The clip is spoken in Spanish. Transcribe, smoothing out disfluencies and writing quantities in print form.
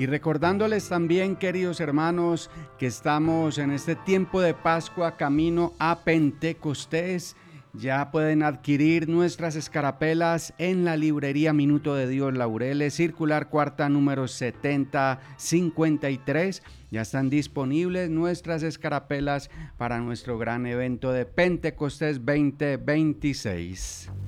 Y recordándoles también, queridos hermanos, que estamos en este tiempo de Pascua camino a Pentecostés. Ya pueden adquirir nuestras escarapelas en la librería Minuto de Dios Laureles, circular cuarta número 7053. Ya están disponibles nuestras escarapelas para nuestro gran evento de Pentecostés 2026.